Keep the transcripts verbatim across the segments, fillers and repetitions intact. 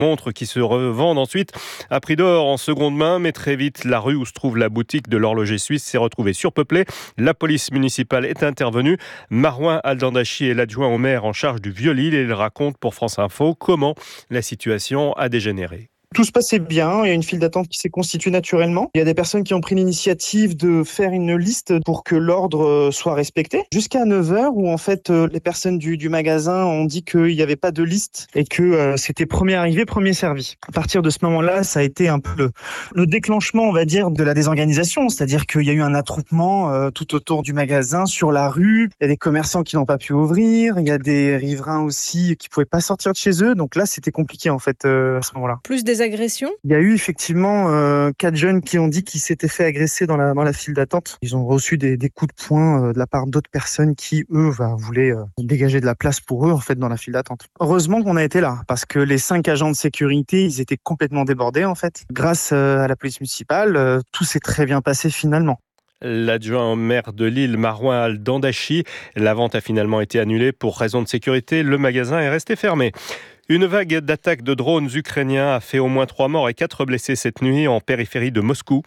montres qui se revendent ensuite à prix d'or en seconde main, mais très vite, la rue où se trouve la boutique de l'horloger suisse s'est retrouvée surpeuplée. La police municipale est intervenue. Marouin Aldandachi est l'adjoint au maire en charge du Vieux-Lille et il raconte pour France Info comment la situation a dégénéré. Tout se passait bien, il y a une file d'attente qui s'est constituée naturellement. Il y a des personnes qui ont pris l'initiative de faire une liste pour que l'ordre soit respecté. Jusqu'à neuf heures où en fait les personnes du, du magasin ont dit qu'il n'y avait pas de liste et que euh, c'était premier arrivé, premier servi. À partir de ce moment-là, ça a été un peu le, le déclenchement, on va dire, de la désorganisation. C'est-à-dire qu'il y a eu un attroupement euh, tout autour du magasin, sur la rue. Il y a des commerçants qui n'ont pas pu ouvrir. Il y a des riverains aussi qui ne pouvaient pas sortir de chez eux. Donc là, c'était compliqué en fait euh, à ce moment-là. Plus des agressions ? Il y a eu effectivement euh, quatre jeunes qui ont dit qu'ils s'étaient fait agresser dans la, dans la file d'attente. Ils ont reçu des, des coups de poing euh, de la part d'autres personnes qui, eux, bah, voulaient euh, dégager de la place pour eux en fait dans la file d'attente. Heureusement qu'on a été là, parce que les cinq agents de sécurité, ils étaient complètement débordés en fait. Grâce euh, à la police municipale, euh, tout s'est très bien passé finalement. L'adjoint au maire de Lille, Marouin Aldandachi, la vente a finalement été annulée pour raison de sécurité. Le magasin est resté fermé. Une vague d'attaques de drones ukrainiens a fait au moins trois morts et quatre blessés cette nuit en périphérie de Moscou.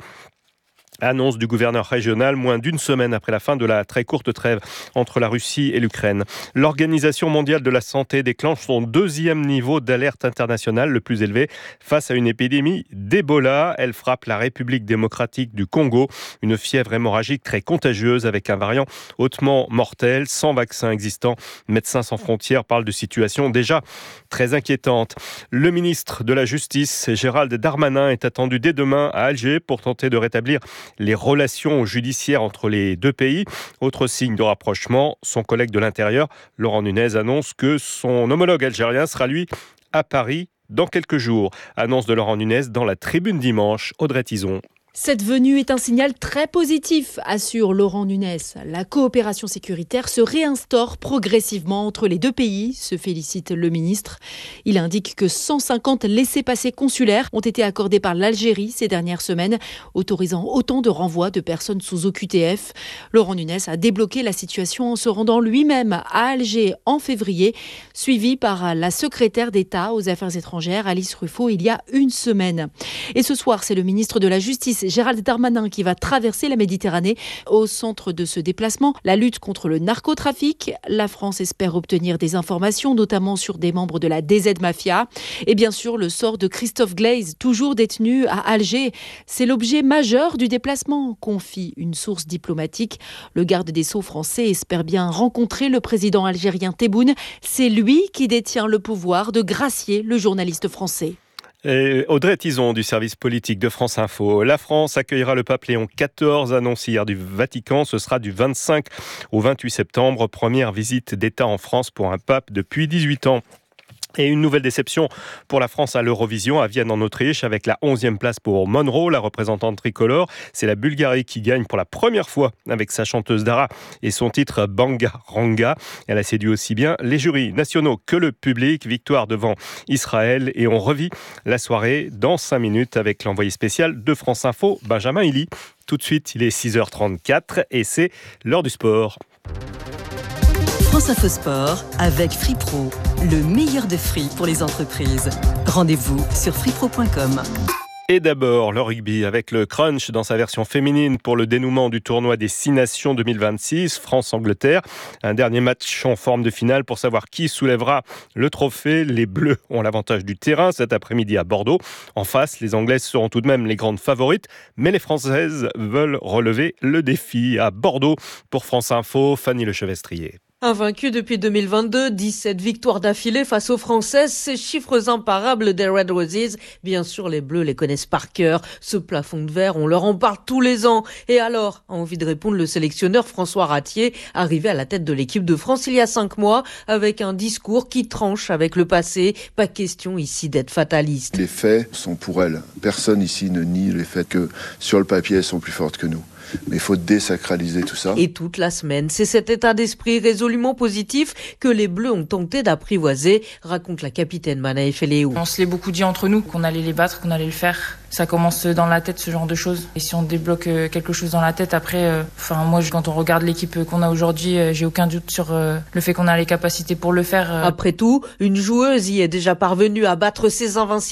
Annonce du gouverneur régional moins d'une semaine après la fin de la très courte trêve entre la Russie et l'Ukraine. L'Organisation mondiale de la santé déclenche son deuxième niveau d'alerte internationale, le plus élevé, face à une épidémie d'Ebola. Elle frappe la République démocratique du Congo, une fièvre hémorragique très contagieuse avec un variant hautement mortel, sans vaccin existant. Médecins sans frontières parlent de situation déjà très inquiétante. Le ministre de la Justice, Gérald Darmanin, est attendu dès demain à Alger pour tenter de rétablir les relations judiciaires entre les deux pays. Autre signe de rapprochement, son collègue de l'Intérieur, Laurent Nunez, annonce que son homologue algérien sera lui à Paris dans quelques jours. Annonce de Laurent Nunez dans la Tribune dimanche, Audrey Tison. Cette venue est un signal très positif, assure Laurent Nunez. La coopération sécuritaire se réinstaure progressivement entre les deux pays, se félicite le ministre. Il indique que cent cinquante laissez-passer consulaires ont été accordés par l'Algérie ces dernières semaines, autorisant autant de renvois de personnes sous O Q T F. Laurent Nunez a débloqué la situation en se rendant lui-même à Alger en février, suivi par la secrétaire d'État aux Affaires étrangères, Alice Ruffo, il y a une semaine. Et ce soir, c'est le ministre de la Justice, Gérald Darmanin, qui va traverser la Méditerranée. Au centre de ce déplacement, la lutte contre le narcotrafic. La France espère obtenir des informations, notamment sur des membres de la D Z Mafia. Et bien sûr, le sort de Christophe Glaise, toujours détenu à Alger. C'est l'objet majeur du déplacement, confie une source diplomatique. Le garde des Sceaux français espère bien rencontrer le président algérien Tebboune. C'est lui qui détient le pouvoir de gracier le journaliste français. Et Audrey Tison du service politique de France Info. La France accueillera le pape Léon quatorze, annoncé hier du Vatican. Ce sera du vingt-cinq au vingt-huit septembre. Première visite d'État en France pour un pape depuis dix-huit ans. Et une nouvelle déception pour la France à l'Eurovision, à Vienne en Autriche, avec la onzième place pour Monroe, la représentante tricolore. C'est la Bulgarie qui gagne pour la première fois avec sa chanteuse Dara et son titre Banga Ranga. Elle a séduit aussi bien les jurys nationaux que le public. Victoire devant Israël et on revit la soirée dans cinq minutes avec l'envoyé spécial de France Info, Benjamin Hilly. Tout de suite, il est six heures trente-quatre et c'est l'heure du sport. France Info Sport avec Free Pro, le meilleur de free pour les entreprises. Rendez-vous sur free pro point com. Et d'abord, le rugby avec le crunch dans sa version féminine pour le dénouement du tournoi des six nations deux mille vingt-six, France-Angleterre. Un dernier match en forme de finale pour savoir qui soulèvera le trophée. Les Bleus ont l'avantage du terrain cet après-midi à Bordeaux. En face, les Anglaises seront tout de même les grandes favorites, mais les Françaises veulent relever le défi à Bordeaux. Pour France Info, Fanny Lechevestrier. Invaincus depuis deux mille vingt-deux, dix-sept victoires d'affilée face aux Françaises, ces chiffres imparables des Red Roses. Bien sûr, les Bleus les connaissent par cœur. Ce plafond de verre, on leur en parle tous les ans. Et alors, a envie de répondre le sélectionneur François Ratier, arrivé à la tête de l'équipe de France il y a cinq mois, avec un discours qui tranche avec le passé. Pas question ici d'être fataliste. Les faits sont pour elles. Personne ici ne nie les faits que sur le papier, elles sont plus fortes que nous. Mais il faut désacraliser tout ça. Et toute la semaine, c'est cet état d'esprit résolument positif que les Bleus ont tenté d'apprivoiser, raconte la capitaine Manaï Feléou. On se l'est beaucoup dit entre nous, qu'on allait les battre, qu'on allait le faire. Ça commence dans la tête, ce genre de choses. Et si on débloque quelque chose dans la tête, après, euh, enfin moi, quand on regarde l'équipe qu'on a aujourd'hui, euh, j'ai aucun doute sur euh, le fait qu'on a les capacités pour le faire. Euh. Après tout, une joueuse y est déjà parvenue à battre ses invincibles